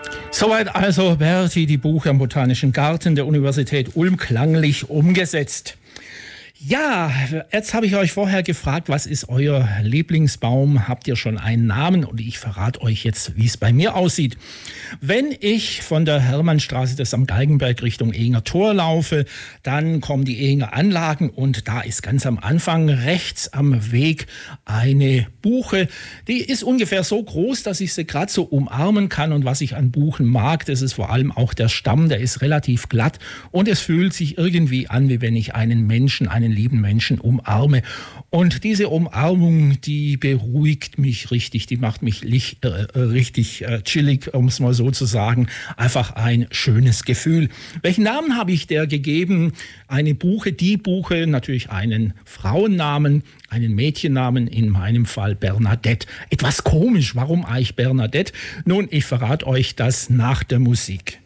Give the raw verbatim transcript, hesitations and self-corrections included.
Soweit also Berti, die Buche am Botanischen Garten der Universität Ulm, klanglich umgesetzt. Ja, jetzt habe ich euch vorher gefragt, was ist euer Lieblingsbaum? Habt ihr schon einen Namen? Und ich verrate euch jetzt, wie es bei mir aussieht. Wenn ich von der Hermannstraße des am Galgenberg Richtung Ehinger Tor laufe, dann kommen die Ehinger Anlagen und da ist ganz am Anfang rechts am Weg eine Buche. Die ist ungefähr so groß, dass ich sie gerade so umarmen kann. Und was ich an Buchen mag, das ist vor allem auch der Stamm, der ist relativ glatt und es fühlt sich irgendwie an, wie wenn ich einen Menschen, einen lieben Menschen umarme. Und diese Umarmung, die beruhigt mich richtig, die macht mich lich, äh, richtig äh, chillig, um es mal so zu sagen. Einfach ein schönes Gefühl. Welchen Namen habe ich der gegeben? Eine Buche, die Buche, natürlich einen Frauennamen, einen Mädchennamen, in meinem Fall Bernadette. Etwas komisch, warum eigentlich Bernadette? Nun, ich verrate euch das nach der Musik.